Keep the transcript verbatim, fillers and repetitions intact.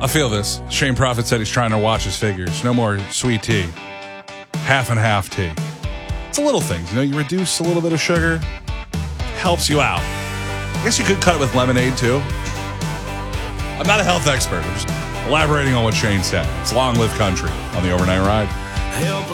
I feel this. Shane Prophet said he's trying to watch his figures. No more sweet tea. Half and half tea. It's a little things. You know, you reduce a little bit of sugar. Helps you out. I guess you could cut it with lemonade, too. I'm not a health expert. I'm just elaborating on what Shane said. It's long live country on the overnight ride.